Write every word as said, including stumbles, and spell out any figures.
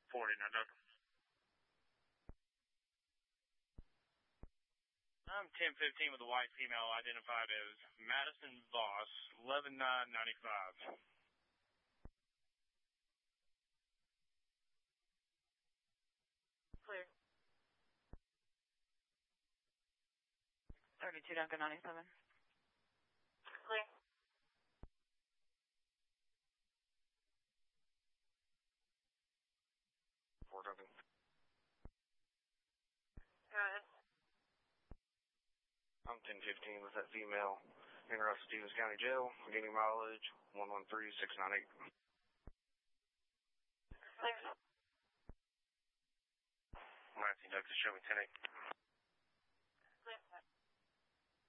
forty now, Doctor. I'm ten fifteen with a white female identified as Madison Voss, eleven nine ninety-five. Clear. thirty-two Duncan ninety-seven. Clear. four Duncan. Go ahead. I'm ten fifteen with that female in Russ Stevens County Jail, gaining mileage one one three six nine eight. Clear. Lansing, Doug, show me ten eight.